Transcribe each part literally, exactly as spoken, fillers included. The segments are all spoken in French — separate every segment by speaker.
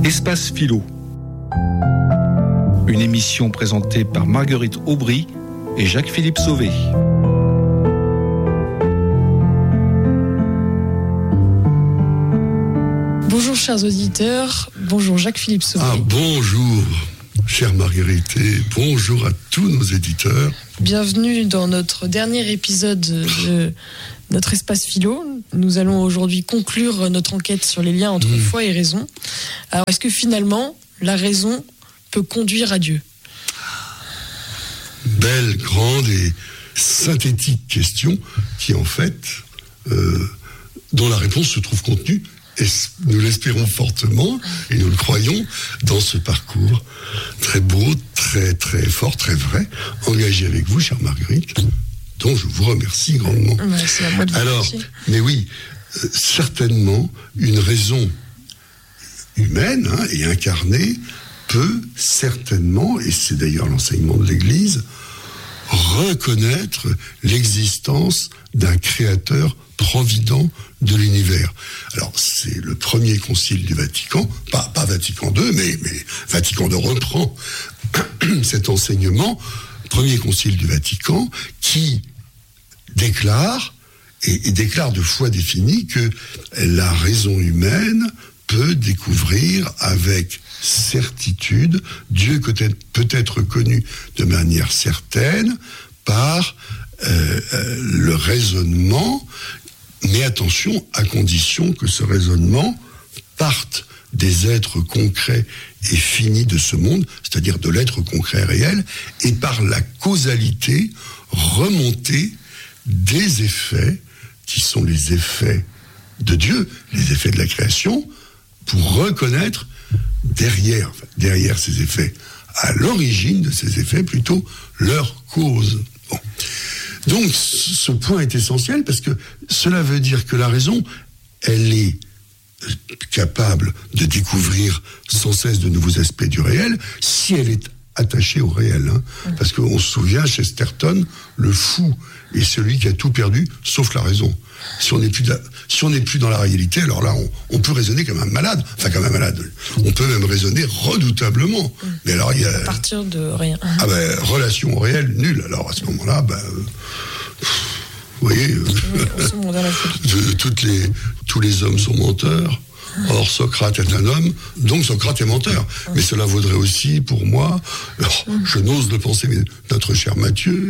Speaker 1: Espace Philo. Une émission présentée par Marguerite Aubry et Jacques-Philippe Sauvé.
Speaker 2: Bonjour chers auditeurs, bonjour Jacques-Philippe Sauvé.
Speaker 3: Ah bonjour chère Marguerite et bonjour à tous nos éditeurs.
Speaker 2: Bienvenue dans notre dernier épisode de notre Espace Philo. Nous allons aujourd'hui conclure notre enquête sur les liens entre mmh. foi et raison. Alors est-ce que finalement la raison peut conduire à Dieu ?
Speaker 3: Belle, grande et synthétique question qui en fait, euh, dont la réponse se trouve contenue, et nous l'espérons fortement, et nous le croyons, dans ce parcours très beau, très très fort, très vrai, engagé avec vous, chère Marguerite, dont je vous remercie grandement.
Speaker 2: Ouais, c'est à moi de vous
Speaker 3: Alors,
Speaker 2: remercier.
Speaker 3: mais oui, euh, certainement, une raison humaine hein, et incarnée peut certainement, et c'est d'ailleurs l'enseignement de l'Église, reconnaître l'existence d'un créateur provident de l'univers. Alors, c'est le premier concile du Vatican, pas, pas Vatican deux, mais, mais Vatican deux reprend cet enseignement, premier concile du Vatican, qui déclare, et, et déclare de foi définie, que la raison humaine peut découvrir avec certitude Dieu peut être connu de manière certaine par euh, euh, le raisonnement, mais attention, à condition que ce raisonnement parte des êtres concrets et finis de ce monde, c'est-à-dire de l'être concret réel, et par la causalité remontée des effets qui sont les effets de Dieu, les effets de la création, pour reconnaître derrière, enfin, derrière ces effets, à l'origine de ces effets, plutôt leur cause. Bon. Donc, ce point est essentiel parce que cela veut dire que la raison, elle est capable de découvrir sans cesse de nouveaux aspects du réel si elle est attachée au réel. Hein. Parce qu'on se souvient, Chesterton, le fou est celui qui a tout perdu, sauf la raison. Si on n'est plus, la, si on n'est plus dans la réalité, alors là, on, on peut raisonner comme un malade. Enfin, comme un malade. On peut même raisonner redoutablement. Mais alors, il y a...
Speaker 2: À partir de rien.
Speaker 3: Ah ben, relation réelle, nulle. Alors, à ce moment-là, ben... Euh, vous voyez... Euh,
Speaker 2: oui, dans la folie.
Speaker 3: de, toutes les, tous les hommes sont menteurs. Or, Socrate est un homme, donc Socrate est menteur. Mais cela vaudrait aussi pour moi, alors, je n'ose le penser, mais notre cher Matthieu,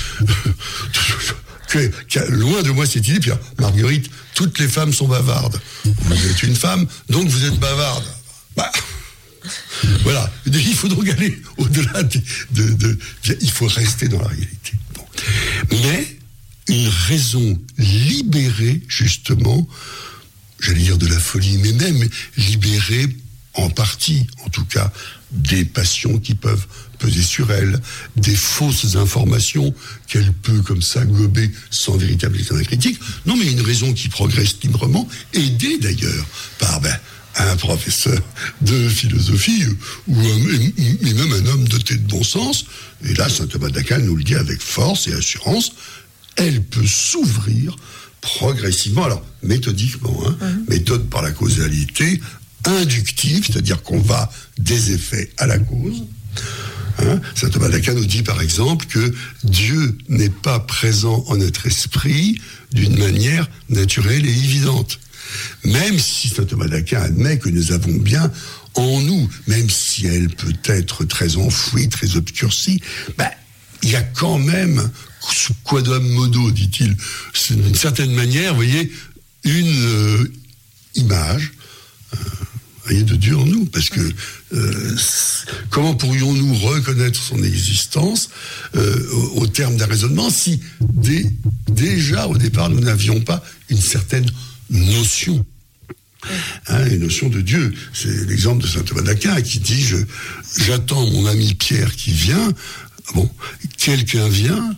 Speaker 3: que, que, loin de moi cette idée, puis Marguerite, toutes les femmes sont bavardes. Vous êtes une femme, donc vous êtes bavarde. Bah, voilà, il faut donc aller au-delà de, de, de... Il faut rester dans la réalité. Bon. Mais une raison libérée, justement, j'allais dire de la folie, mais même libérée en partie, en tout cas, des passions qui peuvent peser sur elle, des fausses informations qu'elle peut comme ça gober sans véritable examen critique. Non, mais une raison qui progresse librement, aidée d'ailleurs par ben, un professeur de philosophie ou un, et même un homme doté de bon sens. Et là, saint Thomas d'Aquin nous le dit avec force et assurance, elle peut s'ouvrir progressivement, alors méthodiquement, hein, mmh. méthode par la causalité, inductive, c'est-à-dire qu'on va des effets à la cause. Hein, saint Thomas d'Aquin nous dit par exemple que Dieu n'est pas présent en notre esprit d'une manière naturelle et évidente. Même si saint Thomas d'Aquin admet que nous avons bien en nous, même si elle peut être très enfouie, très obscurcie, ben, il y a quand même quodam modo, dit-il, c'est d'une certaine manière, vous voyez, une euh, image euh, voyez, de Dieu en nous, parce que euh, comment pourrions-nous reconnaître son existence euh, au, au terme d'un raisonnement si dès, déjà au départ nous n'avions pas une certaine notion, hein, une notion de Dieu. C'est l'exemple de saint Thomas d'Aquin qui dit je, j'attends mon ami Pierre qui vient. Bon, quelqu'un vient.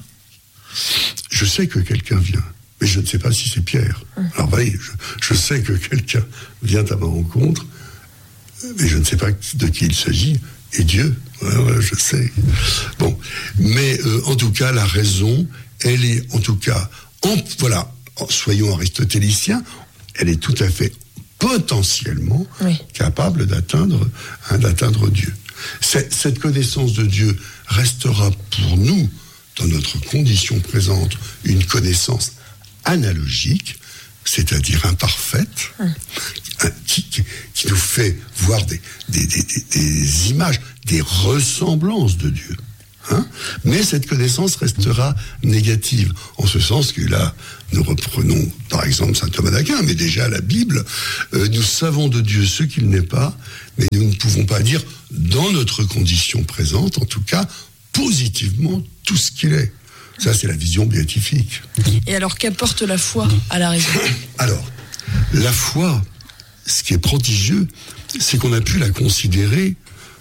Speaker 3: Je sais que quelqu'un vient, mais je ne sais pas si c'est Pierre. Alors, vous voyez, je, je sais que quelqu'un vient à ma rencontre, mais je ne sais pas de qui il s'agit. Et Dieu, ouais, ouais, je sais. Bon, mais euh, en tout cas, la raison, elle est, en tout cas, en, voilà, soyons aristotéliciens, elle est tout à fait potentiellement
Speaker 2: oui.
Speaker 3: capable d'atteindre, hein, d'atteindre Dieu. C'est, cette connaissance de Dieu restera pour nous, dans notre condition présente, une connaissance analogique, c'est-à-dire imparfaite, hum. qui, qui, qui nous fait voir des, des, des, des, des images, des ressemblances de Dieu. Hein? Mais cette connaissance restera négative, en ce sens que là, nous reprenons par exemple saint Thomas d'Aquin, mais déjà la Bible, euh, nous savons de Dieu ce qu'il n'est pas, mais nous ne pouvons pas dire, dans notre condition présente, en tout cas, positivement, tout ce qu'il est. Ça, c'est la vision béatifique.
Speaker 2: Et alors, qu'apporte la foi à la raison ?
Speaker 3: Alors, la foi, ce qui est prodigieux, c'est qu'on a pu la considérer,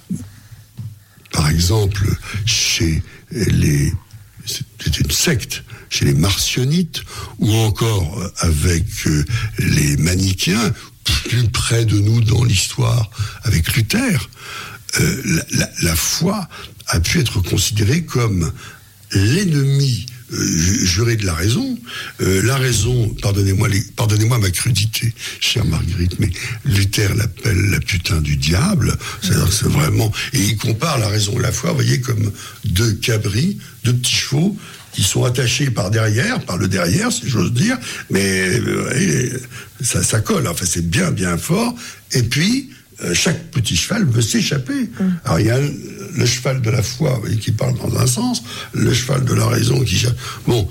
Speaker 3: par exemple, chez les... c'est une secte, chez les marcionites, ou encore avec les manichéens, plus près de nous dans l'histoire, avec Luther. Euh, la, la, la foi a pu être considérée comme l'ennemi euh, juré de la raison. Euh, la raison, pardonnez-moi, les, pardonnez-moi ma crudité, chère Marguerite, mais Luther l'appelle la putain du diable. C'est-à-dire que c'est vraiment... Et il compare la raison et la foi, vous voyez, comme deux cabris, deux petits chevaux, qui sont attachés par derrière, par le derrière, si j'ose dire, mais euh, ça, ça colle, enfin c'est bien, bien fort. Et puis, euh, chaque petit cheval veut s'échapper. Mmh. Alors il y a le cheval de la foi, vous voyez, qui parle dans un sens, le cheval de la raison qui... Bon,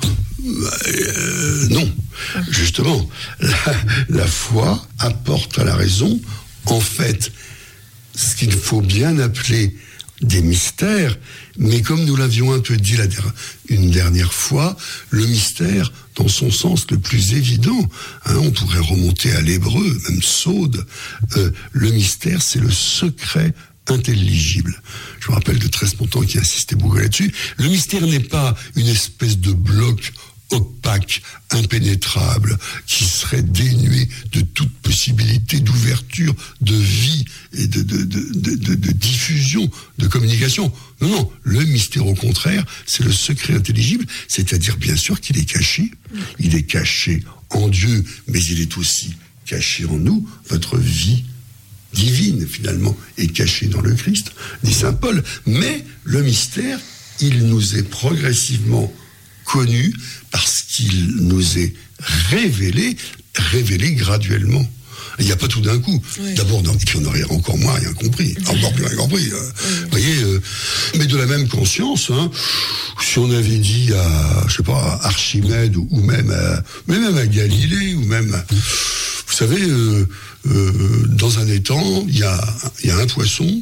Speaker 3: euh, non. Mmh. Justement, la, la foi apporte à la raison, en fait, ce qu'il faut bien appeler des mystères, mais comme nous l'avions un peu dit la der- une dernière fois, le mystère dans son sens le plus évident, hein, on pourrait remonter à l'hébreu, même Sode, euh, le mystère c'est le secret intelligible. Je me rappelle de Tresmontant qui insistait beaucoup là-dessus. Le mystère n'est pas une espèce de bloc opaque, impénétrable, qui serait dénué de toute possibilité d'ouverture, de vie et de, de, de, de, de, de diffusion, de communication. Non, non, le mystère au contraire, c'est le secret intelligible, c'est-à-dire bien sûr qu'il est caché, il est caché en Dieu, mais il est aussi caché en nous. Votre vie divine, finalement, est cachée dans le Christ, dit saint Paul. Mais le mystère, il nous est progressivement connu parce qu'il nous est révélé, révélé graduellement. Il n'y a pas tout d'un coup. Oui. D'abord, non, et puis on n'aurait encore moins rien compris. Encore plus rien compris. Vous oui. voyez, euh, mais de la même conscience, hein, si on avait dit à, je sais pas, à Archimède ou, ou même, à, mais même à Galilée, ou même, à, vous savez, euh, euh, dans un étang, il y a, y a un poisson.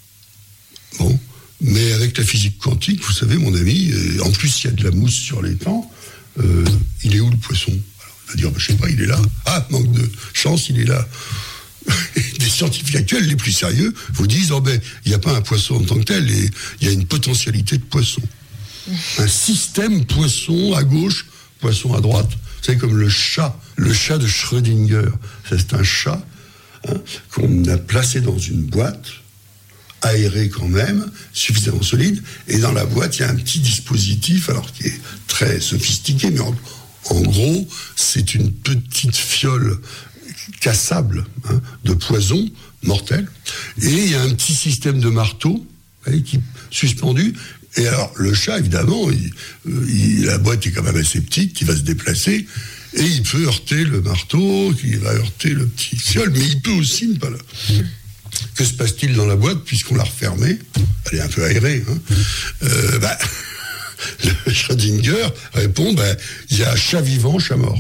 Speaker 3: Bon. Mais avec la physique quantique, vous savez, mon ami, euh, en plus, il y a de la mousse sur l'étang, euh, il est où le poisson ? Alors, il va dire, bah, je sais pas, il est là. Ah, manque de chance, il est là. Des scientifiques actuels, les plus sérieux, vous disent, oh ben, il n'y a pas un poisson en tant que tel, et il y a une potentialité de poisson. Un système poisson à gauche, poisson à droite. Vous savez, comme le chat, le chat de Schrödinger. C'est un chat hein, qu'on a placé dans une boîte, aéré quand même, suffisamment solide, et dans la boîte, il y a un petit dispositif, alors qui est très sophistiqué, mais en, en gros, c'est une petite fiole cassable hein, de poison mortel, et il y a un petit système de marteau hein, qui suspendu, et alors le chat, évidemment, il, il, la boîte est quand même assez petite, qui va se déplacer, et il peut heurter le marteau, qui va heurter le petit fiole, mais il peut aussi ne pas le... Que se passe-t-il dans la boîte puisqu'on l'a refermée ? Elle est un peu aérée. Hein euh, bah, le Schrödinger répond, bah, il y a chat vivant, chat mort.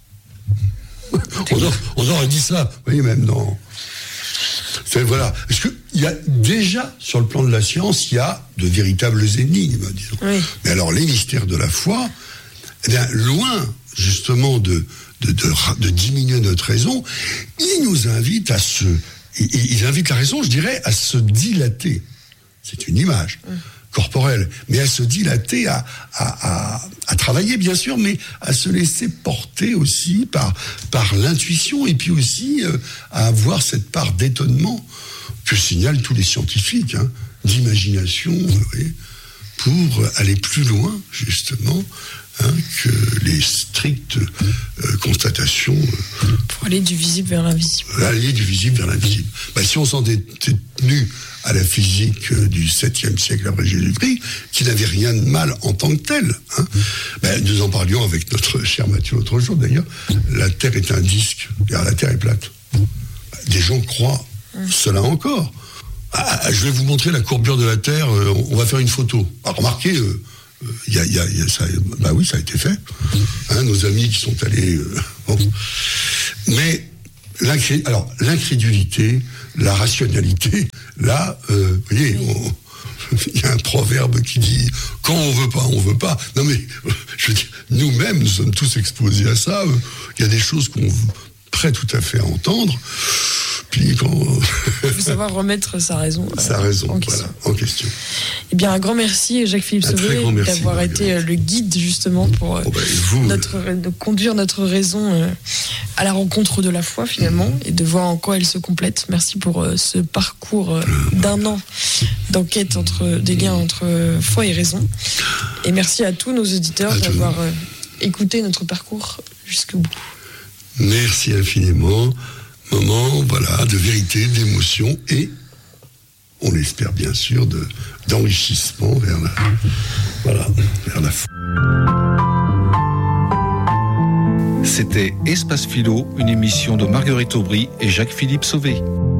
Speaker 3: on, aurait, on aurait dit ça, vous voyez, même dans... C'est, voilà. Parce qu'il y a déjà, sur le plan de la science, il y a de véritables énigmes, disons. Oui. Mais alors, les mystères de la foi, eh bien, loin, justement, de, de, de, de diminuer notre raison, ils nous invitent à se... Il invite la raison, je dirais, à se dilater. C'est une image mmh. corporelle, mais à se dilater, à, à, à, à travailler, bien sûr, mais à se laisser porter aussi par, par l'intuition, et puis aussi euh, à avoir cette part d'étonnement que signalent tous les scientifiques, hein, d'imagination, vous voyez, pour aller plus loin, justement, hein, que les strictes euh, constatations. Euh,
Speaker 2: pour aller du visible vers l'invisible.
Speaker 3: Aller du visible vers l'invisible. Bah, si on s'en était tenu à la physique euh, du septième siècle après Jésus-Christ, qui n'avait rien de mal en tant que tel, hein, bah, nous en parlions avec notre cher Mathieu l'autre jour d'ailleurs, la Terre est un disque, car la Terre est plate. Bah, des gens croient mmh. cela encore. Ah, je vais vous montrer la courbure de la Terre, euh, on va faire une photo. Ah, remarquez, euh, y a, y a, y a ça, bah oui, ça a été fait. Hein, nos amis qui sont allés... Euh, bon. Mais l'incré, alors, l'incrédulité, la rationalité, là, euh, vous voyez, il y a un proverbe qui dit « quand on veut pas, on veut pas ». Non mais, je veux dire, nous-mêmes, nous sommes tous exposés à ça. Il y a des choses qu'on est prêt tout à fait à entendre. Puis quand...
Speaker 2: Il faut savoir remettre sa raison, euh,
Speaker 3: sa raison
Speaker 2: en question.
Speaker 3: Voilà, en question.
Speaker 2: Eh bien, un grand merci, Jacques-Philippe Sauvé, d'avoir été le guide, justement, pour
Speaker 3: oh ben, vous,
Speaker 2: notre, de conduire notre raison euh, à la rencontre de la foi, finalement, mmh. et de voir en quoi elle se complète. Merci pour euh, ce parcours euh, d'un an d'enquête entre des liens entre euh, foi et raison. Et merci à tous nos auditeurs à d'avoir euh, écouté notre parcours jusqu'au bout.
Speaker 3: Merci infiniment. Moment, voilà, de vérité, d'émotion et, on l'espère bien sûr, de, d'enrichissement vers la, voilà, vers la foi.
Speaker 1: C'était Espace Philo, une émission de Marguerite Aubry et Jacques-Philippe Sauvé.